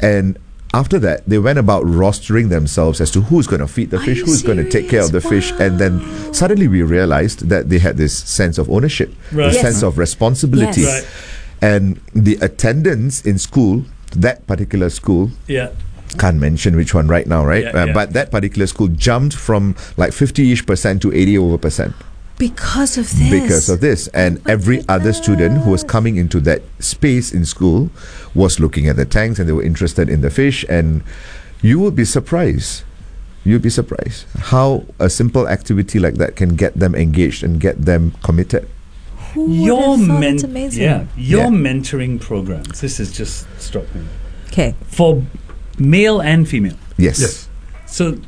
And after that, they went about rostering themselves as to who's going to feed the fish, who's going to take care of the fish. And then suddenly we realized that they had this sense of ownership, Right. a Yes. sense of responsibility. Yes. Right. And the attendance in school, that particular school, Yeah. can't mention which one right now, right? Yeah, yeah. But that particular school jumped from like 50-ish% to 80% Because of this. because of this. And every other student who was coming into that space in school was looking at the tanks and they were interested in the fish. And you would be surprised. You'd be surprised how a simple activity like that can get them engaged and get them committed. Who would have thought it's amazing. Your Yeah. mentoring programs. This has just struck me. Okay. For male and female. Yes. So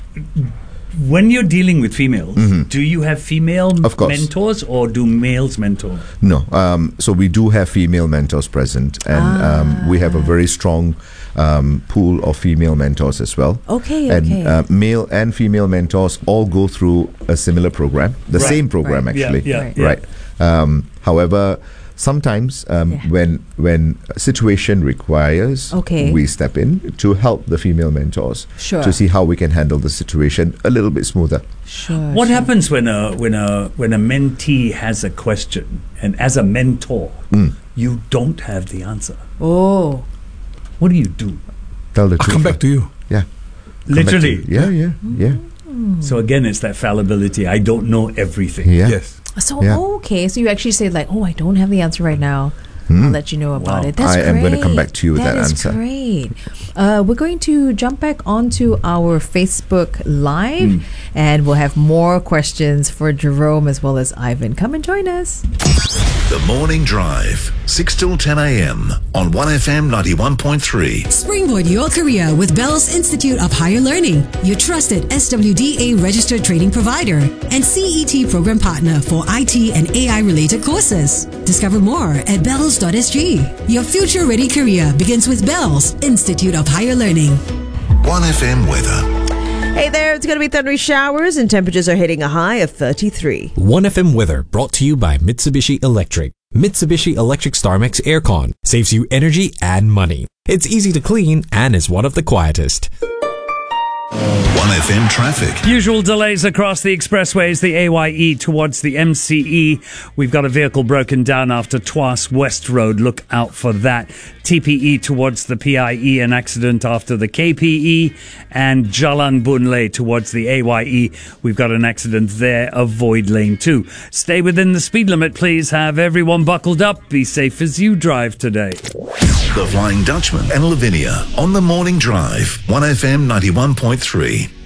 when you're dealing with females, do you have female Of course. mentors or do males mentor? No. So we do have female mentors present, and we have a very strong pool of female mentors as well. Okay, And okay. male and female mentors all go through a similar program, the Right. same program Right. actually. Yeah, Right. yeah. Right. However, sometimes when a situation requires, Okay. we step in to help the female mentors Sure. to see how we can handle the situation a little bit smoother. Sure. What sure. happens when a mentee has a question and as a mentor you don't have the answer? Oh. What do you do? Tell the I'll truth. come back to you. Yeah. Come back to Literally. you. Yeah. So again, it's that fallibility. I don't know everything. Yeah. Yes. So, Yeah. okay. So you actually say, like, oh, I don't have the answer right now. I'll let you know about Wow. it. That's I great. am going to come back to you with that is answer. Great. We're going to jump back onto our Facebook Live and we'll have more questions for Jerome as well as Ivan. Come and join us. The Morning Drive, 6 till 10 a.m. on 1FM 91.3. Springboard your career with Bells Institute of Higher Learning, your trusted SWDA registered training provider and CET program partner for IT and AI related courses. Discover more at bells.sg. Your future ready career begins with Bells Institute of Higher Learning. 1FM weather. Hey there, it's going to be thundery showers and temperatures are hitting a high of 33. 1FM weather brought to you by Mitsubishi Electric. Mitsubishi Electric StarMax Aircon saves you energy and money. It's easy to clean and is one of the quietest. 1FM traffic. Usual delays across the expressways, the AYE towards the MCE. We've got a vehicle broken down after Tuas West Road. Look out for that. TPE towards the PIE, an accident after the KPE. And Jalan Boon towards the AYE. We've got an accident there. Avoid lane 2. Stay within the speed limit, please. Have everyone buckled up. Be safe as you drive today. The Flying Dutchman and Lavinia on the Morning Drive, 1FM 91.3.